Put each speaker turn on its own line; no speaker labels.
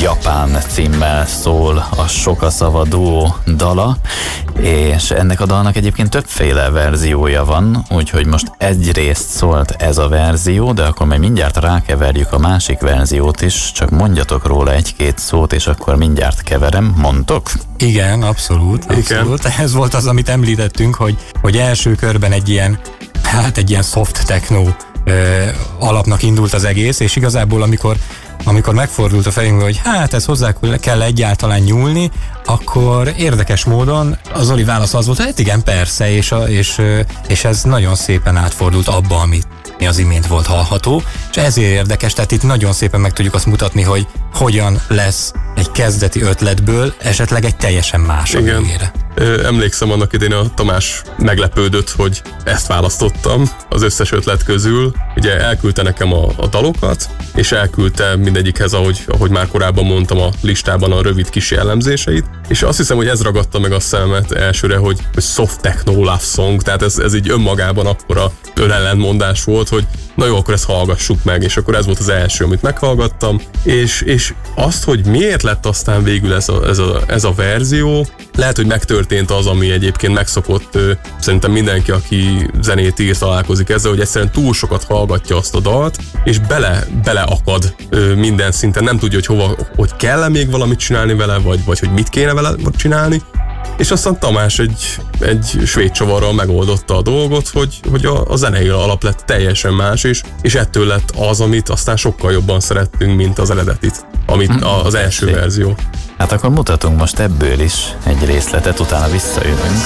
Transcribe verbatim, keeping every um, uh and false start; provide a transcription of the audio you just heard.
Japán címmel szól a Sokaszava duó dala, és ennek a dalnak egyébként többféle verziója van, úgyhogy most egyrészt szólt ez a verzió, de akkor majd mindjárt rákeverjük a másik verziót is, csak mondjatok róla egy-két szót, és akkor mindjárt keverem. Mondtok?
Igen, abszolút, abszolút. Igen. Ez volt az, amit említettünk, hogy, hogy első körben egy ilyen, hát egy ilyen soft techno ö, alapnak indult az egész, és igazából amikor amikor megfordult a fejünkbe, hogy hát ez hozzá kell egyáltalán nyúlni, akkor érdekes módon az Zoli válasz az volt, hát igen, persze, és, a, és, és ez nagyon szépen átfordult abba, amit az imént volt hallható, és ezért érdekes, tehát itt nagyon szépen meg tudjuk azt mutatni, hogy hogyan lesz egy kezdeti ötletből esetleg egy teljesen más a végére.
Emlékszem, annak idén a Tamás meglepődött, hogy ezt választottam az összes ötlet közül. Ugye elküldte nekem a, a dalokat, és elküldte mindegyikhez, ahogy, ahogy már korábban mondtam, a listában a rövid kis jellemzéseit, és azt hiszem, hogy ez ragadta meg a szemet elsőre, hogy, hogy soft techno love song, tehát ez, ez így önmagában akkora önellentmondás volt, hogy na jó, akkor ezt hallgassuk meg, és akkor ez volt az első, amit meghallgattam, és, és azt, hogy miért lett aztán végül ez a, ez a, ez a verzió, lehet, hogy megtörtént az, ami egyébként megszokott, szerintem mindenki, aki zenét ír, találkozik ezzel, hogy egyszerűen túl sokat hallgatja azt a dalt, és bele, beleakad minden szinten, nem tudja, hogy hova, hogy kell-e még valamit csinálni vele, vagy, vagy hogy mit kéne vele csinálni, és aztán Tamás egy, egy svéd csavarral megoldotta a dolgot, hogy, hogy a, a zenei alap lett teljesen más, és, és ettől lett az, amit aztán sokkal jobban szerettünk, mint az eredetit, amit az első verzió.
Hát akkor mutatunk most ebből is egy részletet, utána visszajövünk.